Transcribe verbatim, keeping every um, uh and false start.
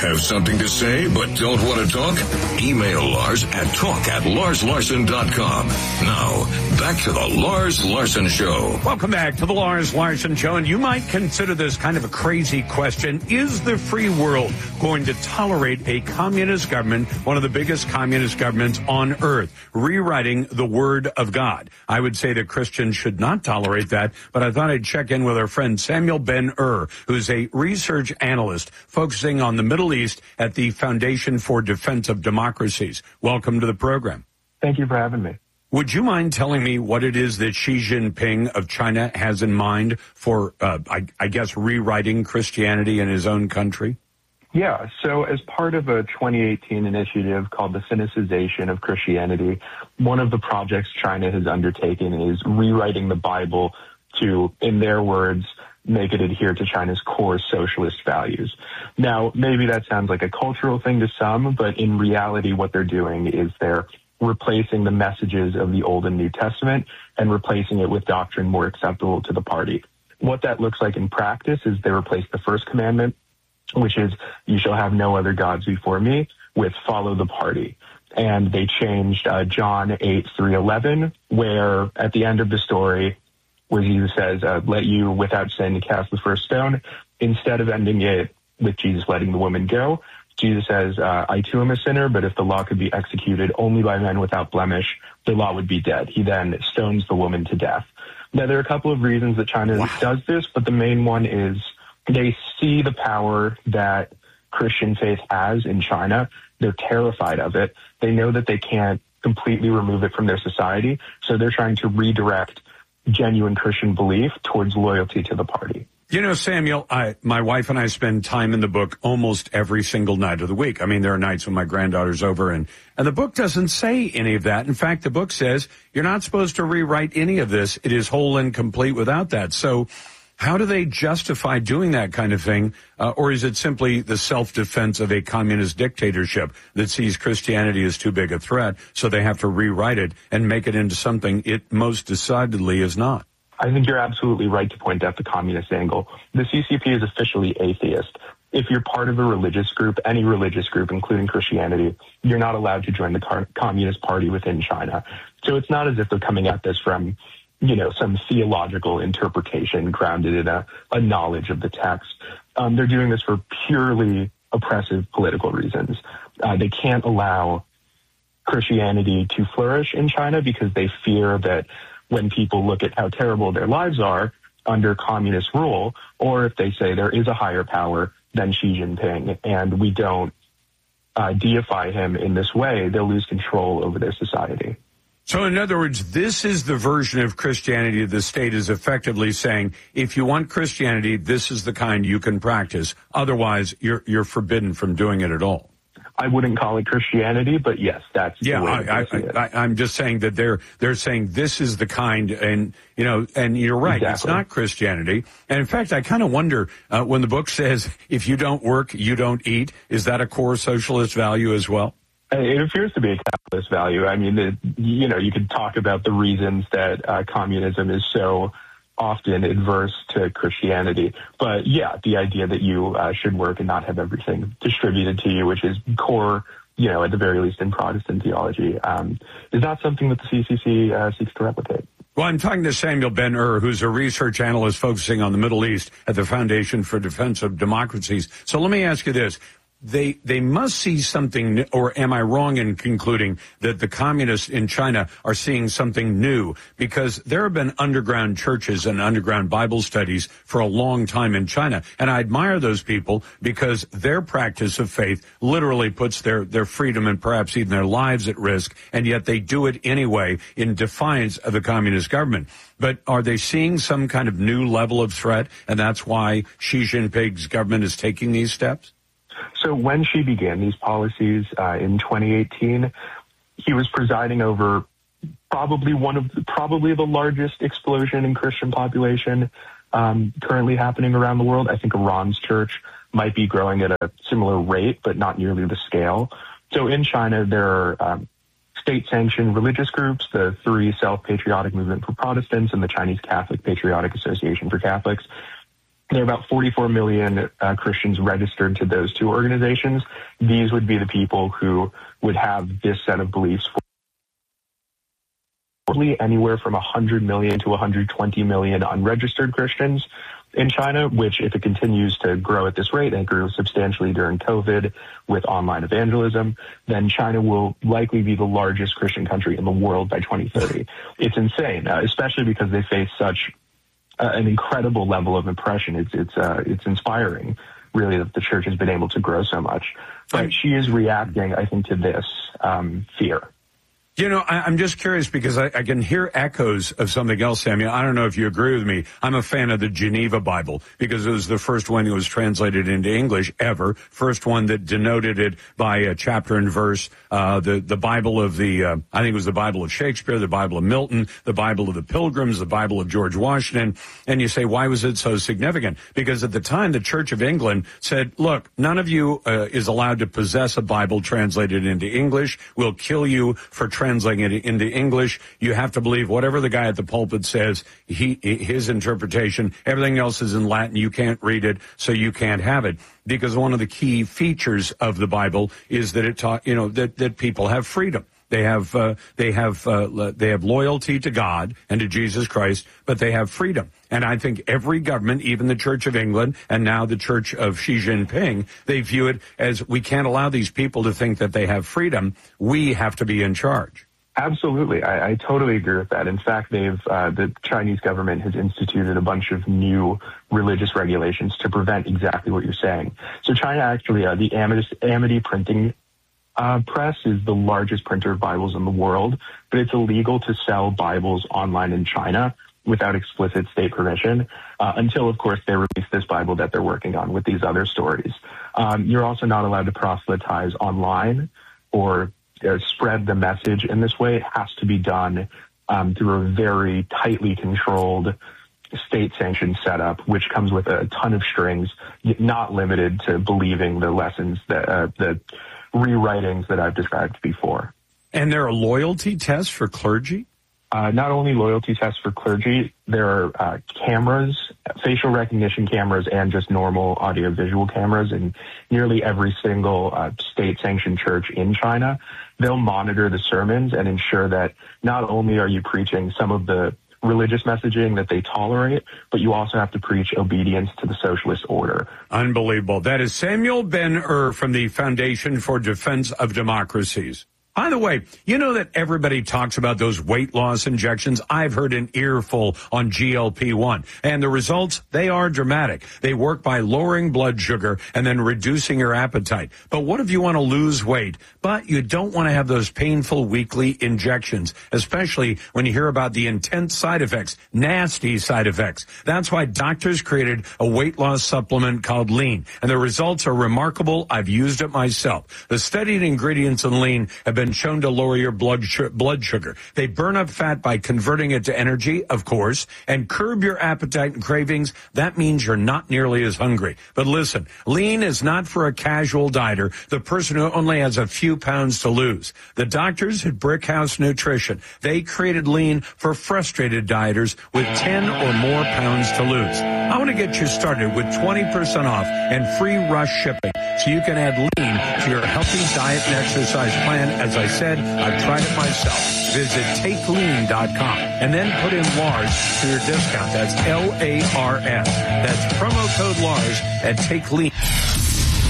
Have something to say but don't want to talk? Email Lars at talk at lars larson dot com. Now, back to the Lars Larson Show. Welcome back to the Lars Larson Show, and you might consider this kind of a crazy question. Is the free world going to tolerate a communist government, one of the biggest communist governments on earth, rewriting the Word of God? I would say that Christians should not tolerate that, but I thought I'd check in with our friend Samuel Ben-Ur, who's a research analyst focusing on the Middle East at the Foundation for Defense of Democracies. Welcome to the program. Thank you for having me. Would you mind telling me what it is that Xi Jinping of China has in mind for, uh, I, I guess, rewriting Christianity in his own country? Yeah, so as part of a twenty eighteen initiative called the Sinicization of Christianity, one of the projects China has undertaken is rewriting the Bible to, in their words, make it adhere to China's core socialist values. Now, maybe that sounds like a cultural thing to some, but in reality, what they're doing is they're replacing the messages of the Old and New Testament and replacing it with doctrine more acceptable to the party. What that looks like in practice is they replace the first commandment, which is, you shall have no other gods before me, with follow the party. And they changed uh, John eight, three, eleven, where at the end of the story, where Jesus says, uh, let you without sin cast the first stone, instead of ending it with Jesus letting the woman go, Jesus says, uh, I too am a sinner, but if the law could be executed only by men without blemish, the law would be dead. He then stones the woman to death. Now, there are a couple of reasons that China wow. does this, but the main one is they see the power that Christian faith has in China. They're terrified of it. They know that they can't completely remove it from their society, so they're trying to redirect genuine Christian belief towards loyalty to the party. You know, Samuel, I, my wife and I spend time in the book almost every single night of the week. I mean, there are nights when my granddaughter's over, and, and the book doesn't say any of that. In fact, the book says you're not supposed to rewrite any of this. It is whole and complete without that. So how do they justify doing that kind of thing? Uh, or is it simply the self-defense of a communist dictatorship that sees Christianity as too big a threat, so they have to rewrite it and make it into something it most decidedly is not? I think you're absolutely right to point out the communist angle. The C C P is officially atheist. If you're part of a religious group, any religious group, including Christianity, you're not allowed to join the car- Communist Party within China. So it's not as if they're coming at this from, you know, some theological interpretation grounded in a, a knowledge of the text. Um, they're doing this for purely oppressive political reasons. Uh, they can't allow Christianity to flourish in China because they fear that when people look at how terrible their lives are under communist rule, or if they say there is a higher power than Xi Jinping and we don't uh, deify him in this way, they'll lose control over their society. So in other words, this is the version of Christianity the state is effectively saying, if you want Christianity, this is the kind you can practice. Otherwise, you're you're forbidden from doing it at all. I wouldn't call it Christianity, but yes, that's yeah. the way I, I, I, I'm just saying that they're they're saying this is the kind, and you know, and you're right. Exactly. It's not Christianity, and in fact, I kind of wonder uh, when the book says, "If you don't work, you don't eat." Is that a core socialist value as well? It appears to be a capitalist value. I mean, it, you know, you could talk about the reasons that uh, communism is so often adverse to Christianity. But yeah, the idea that you uh, should work and not have everything distributed to you, which is core, you know, at the very least in Protestant theology, um, is not something that the C C C uh, seeks to replicate. Well, I'm talking to Samuel Ben-Ur, who's a research analyst focusing on the Middle East at the Foundation for Defense of Democracies. So let me ask you this. They they must see something, or am I wrong in concluding that the communists in China are seeing something new? Because there have been underground churches and underground Bible studies for a long time in China, and I admire those people because their practice of faith literally puts their, their freedom and perhaps even their lives at risk, and yet they do it anyway in defiance of the communist government. But are they seeing some kind of new level of threat, and that's why Xi Jinping's government is taking these steps? So when Xi began these policies uh, in twenty eighteen, he was presiding over probably one of the, probably the largest explosion in Christian population um, currently happening around the world. I think Iran's church might be growing at a similar rate, but not nearly the scale. So in China, there are um, state-sanctioned religious groups, the Three Self-Patriotic Movement for Protestants and the Chinese Catholic Patriotic Association for Catholics. there are about forty-four million uh, Christians registered to those two organizations. These would be the people who would have this set of beliefs for anywhere from one hundred million to one hundred twenty million unregistered Christians in China, which if it continues to grow at this rate, and it grew substantially during COVID with online evangelism, then China will likely be the largest Christian country in the world by twenty thirty. It's insane, uh, especially because they face such uh, an incredible level of oppression. It's it's uh, it's inspiring, really, that the church has been able to grow so much. But she is reacting, I think, to this um, fear. You know, I, I'm just curious because I, I can hear echoes of something else, Samuel. I don't know if you agree with me. I'm a fan of the Geneva Bible because it was the first one that was translated into English ever, first one that denoted it by a chapter and verse. Uh, the, the Bible of the, uh, I think it was the Bible of Shakespeare, the Bible of Milton, the Bible of the Pilgrims, the Bible of George Washington. And you say, why was it so significant? Because at the time, the Church of England said, look, none of you uh, is allowed to possess a Bible translated into English. We'll kill you for translating translating it into English. You have to believe whatever the guy at the pulpit says, he, his interpretation. Everything else is in Latin. You can't read it, so you can't have it. Because one of the key features of the Bible is that it taught, you know, that, that people have freedom. They have, uh, they have, uh, they have loyalty to God and to Jesus Christ, but they have freedom. And I think every government, even the Church of England and now the Church of Xi Jinping, they view it as we can't allow these people to think that they have freedom. We have to be in charge. Absolutely. I, I totally agree with that. In fact, they've, uh, the Chinese government has instituted a bunch of new religious regulations to prevent exactly what you're saying. So China actually, uh, the Amity, Amity printing Uh, press is the largest printer of Bibles in the world, but it's illegal to sell Bibles online in China without explicit state permission uh, until, of course, they release this Bible that they're working on with these other stories. Um, you're also not allowed to proselytize online or uh, spread the message in this way. It has to be done um, through a very tightly controlled state-sanctioned setup, which comes with a ton of strings, not limited to believing the lessons that uh, the rewritings that I've described before. And there are loyalty tests for clergy? Uh, not only loyalty tests for clergy, there are uh, cameras, facial recognition cameras, and just normal audio-visual cameras in nearly every single uh, state-sanctioned church in China. They'll monitor the sermons and ensure that not only are you preaching some of the religious messaging that they tolerate, but you also have to preach obedience to the socialist order. Unbelievable. That is Samuel Ben-Ur from the Foundation for Defense of Democracies. By the way, you know that everybody talks about those weight loss injections? I've heard an earful on G L P one. And the results, they are dramatic. They work by lowering blood sugar and then reducing your appetite. But what if you want to lose weight, but you don't want to have those painful weekly injections, especially when you hear about the intense side effects, nasty side effects? That's why doctors created a weight loss supplement called Lean. And the results are remarkable. I've used it myself. The studied ingredients in Lean have been shown to lower your blood sh- blood sugar. They burn up fat by converting it to energy, of course, and curb your appetite and cravings. That means you're not nearly as hungry. But listen, Lean is not for a casual dieter, the person who only has a few pounds to lose. The doctors at Brickhouse Nutrition, they created Lean for frustrated dieters with ten or more pounds to lose. I want to get you started with twenty percent off and free rush shipping so you can add Lean to your healthy diet and exercise plan. As I said, I've tried it myself. Visit take lean dot com and then put in Lars for your discount. That's L A R S. That's promo code Lars at TakeLean.